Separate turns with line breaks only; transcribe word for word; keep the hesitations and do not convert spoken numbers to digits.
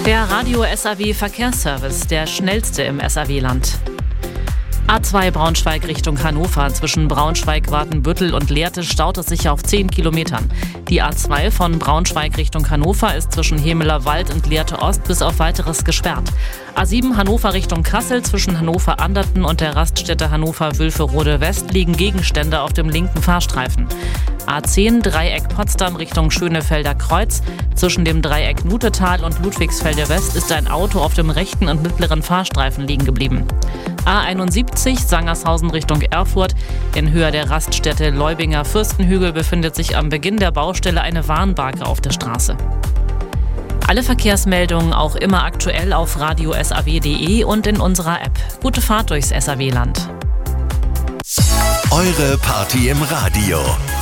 Der Radio S A W Verkehrsservice, der schnellste im S A W-Land. A zwei Braunschweig Richtung Hannover. Zwischen Braunschweig, Watenbüttel und Lehrte staut es sich auf zehn Kilometern. Die A zwei von Braunschweig Richtung Hannover ist zwischen Hemeler Wald und Lehrte Ost bis auf Weiteres gesperrt. A sieben Hannover Richtung Kassel. Zwischen Hannover-Anderten und der Raststätte Hannover-Wülferode West liegen Gegenstände auf dem linken Fahrstreifen. A zehn Dreieck Potsdam Richtung Schönefelder Kreuz. Zwischen dem Dreieck Nutetal und Ludwigsfelde West ist ein Auto auf dem rechten und mittleren Fahrstreifen liegen geblieben. A einundsiebzig Sangershausen Richtung Erfurt. In Höhe der Raststätte Leubinger Fürstenhügel befindet sich am Beginn der Baustelle eine Warnbarke auf der Straße. Alle Verkehrsmeldungen auch immer aktuell auf radio S A W punkt de und in unserer App. Gute Fahrt durchs S A W-Land.
Eure Party im Radio.